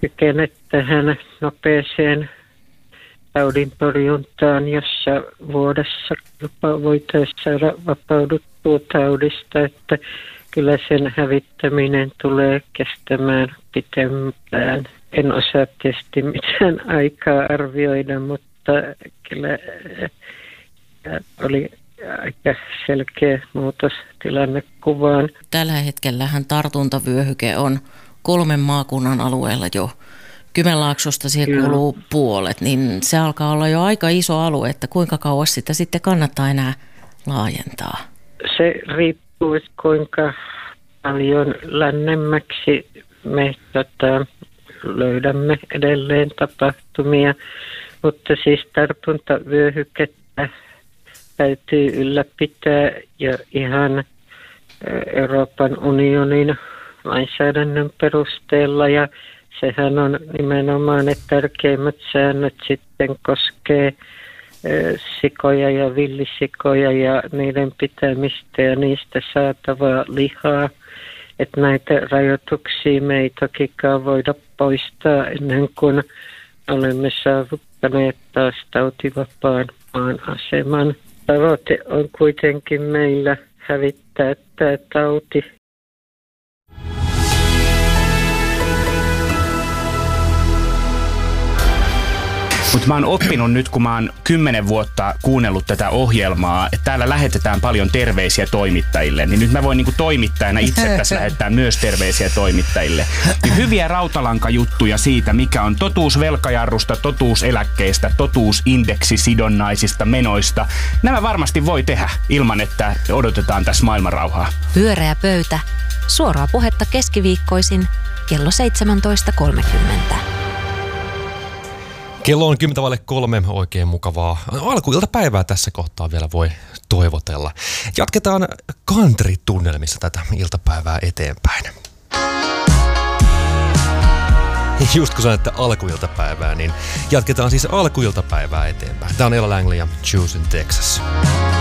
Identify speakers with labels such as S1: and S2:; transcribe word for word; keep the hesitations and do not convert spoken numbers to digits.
S1: kykene tähän nopeeseen taudintorjuntaan, jossa vuodessa jopa voitaisiin saada vapauduttua taudista, että kyllä sen hävittäminen tulee kestämään pitempään. En osaa tietysti mitään aikaa arvioida, mutta kyllä oli aika selkeä muutos tilannekuvaan.
S2: Tällä hetkellähän tartuntavyöhyke on kolmen maakunnan alueella jo. Kymenlaaksosta siihen
S1: Joo.
S2: kuuluu puolet, niin se alkaa olla jo aika iso alue, että kuinka kauas sitä sitten kannattaa enää laajentaa?
S1: Se riippuu, että kuinka paljon lännemmäksi me tota, löydämme edelleen tapahtumia, mutta siis tartuntavyöhykettä täytyy ylläpitää ja ihan Euroopan unionin lainsäädännön perusteella ja sehän on nimenomaan, että tärkeimmät säännöt sitten koskee sikoja ja villisikoja ja niiden pitämistä ja niistä saatavaa lihaa. Että näitä rajoituksia me ei tokikaan voida poistaa ennen kuin olemme saavuttaneet taas tautivapaan maan aseman. Tavoite on kuitenkin meillä hävittää tämä tauti.
S3: Mutta mä oon oppinut nyt, kun mä oon kymmenen vuotta kuunnellut tätä ohjelmaa, että täällä lähetetään paljon terveisiä toimittajille, niin nyt mä voin niinku toimittajana itse tässä lähettää myös terveisiä toimittajille. Niin hyviä rautalankajuttuja siitä, mikä on totuus velkajarrusta, totuus eläkkeistä, totuus indeksisidonnaisista menoista. Nämä varmasti voi tehdä ilman, että odotetaan tässä maailmanrauhaa.
S4: Pyöreä pöytä. Suoraa puhetta keskiviikkoisin kello seitsemäntoista kolmekymmentä.
S5: Kello on kymmentä vaille kolme, oikein mukavaa alkuiltapäivää tässä kohtaa vielä voi toivotella. Jatketaan country-tunnelmissa tätä iltapäivää eteenpäin. Just kun sanoitte alkuiltapäivää, niin jatketaan siis alkuiltapäivää eteenpäin. Tämä on Ella Langley ja Choose in Texas.